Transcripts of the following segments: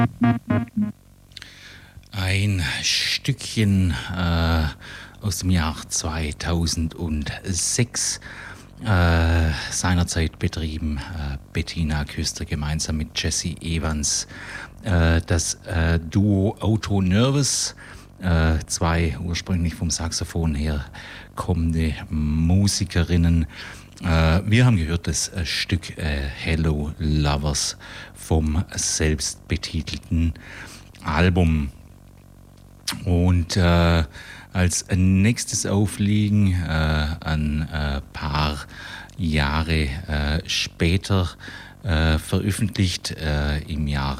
Ein Stückchen aus dem Jahr 2006, seinerzeit betrieben Bettina Küster gemeinsam mit Jesse Evans. Das Duo Auto Nervous, zwei ursprünglich vom Saxophon her kommende Musikerinnen. Wir haben gehört das Stück Hello Lovers vom selbstbetitelten Album. Und als nächstes aufliegen, ein paar Jahre später, veröffentlicht im Jahr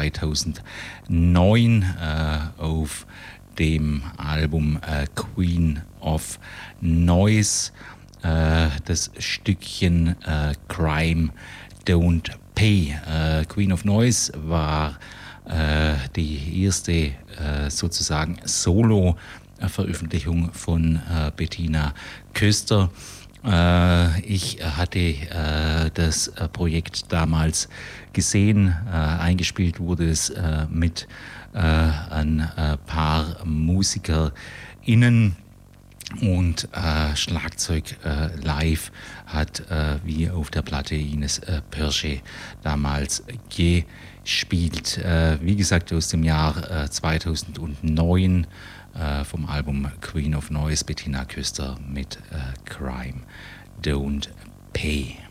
2009 auf dem Album Queen of Noise das Stückchen Crime Don't Pay. Queen of Noise war die erste sozusagen Solo-Veröffentlichung von Bettina Küster. Ich hatte das Projekt damals gesehen. Eingespielt wurde es mit ein paar MusikerInnen. Und Schlagzeug live hat wie auf der Platte Ines Pirsche damals gespielt. Wie gesagt, aus dem Jahr 2009 vom Album Queen of Noise, Bettina Küster mit Crime Don't Pay.